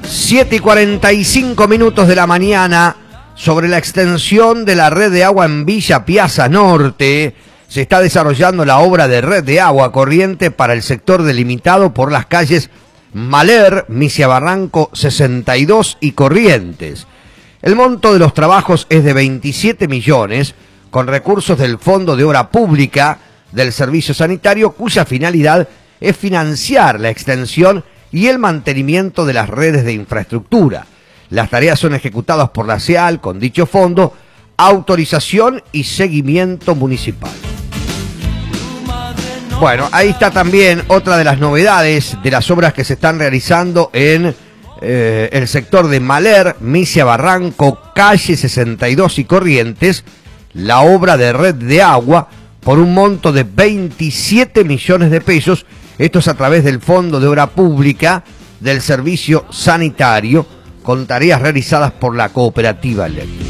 7:45 de la mañana, sobre la extensión de la red de agua en Villa Piazza Norte, se está desarrollando la obra de red de agua corriente para el sector delimitado por las calles Maler, Misia Barranco 62 y Corrientes. El monto de los trabajos es de 27 millones, con recursos del Fondo de Obra Pública del Servicio Sanitario, cuya finalidad es financiar la extensión y el mantenimiento de las redes de infraestructura. Las tareas son ejecutadas por la SEAL con dicho fondo, autorización y seguimiento municipal. Bueno, ahí está también otra de las novedades de las obras que se están realizando en el sector de Maler, Misia Barranco, calle 62 y Corrientes, la obra de red de agua por un monto de 27 millones de pesos. Esto es a través del Fondo de Obra Pública del Servicio Sanitario, con tareas realizadas por la cooperativa eléctrica.